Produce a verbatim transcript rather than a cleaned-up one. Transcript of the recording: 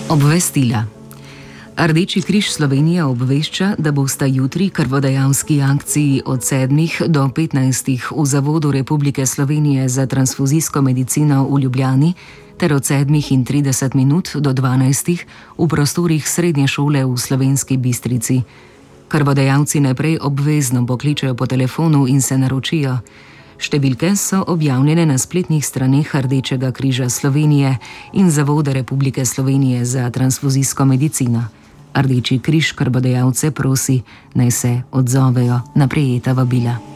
Obvestila. Rdeči križ Slovenije obvešča, da bosta jutri krvodajalski akciji od sedmih do petnajstih v Zavodu Republike Slovenije za transfuzijsko medicino v Ljubljani ter od sedmih in trideset minut do dvanajstih v prostorih srednje šole v Slovenski Bistrici. Krvodajalci najprej obvezno pokličejo po telefonu in se naročijo. Številke so objavljene na spletnih straneh Rdečega križa Slovenije in Zavoda Republike Slovenije za transfuzijsko medicino. Rdeči križ krvodajalce prosi, naj se odzovejo na prejeta vabila.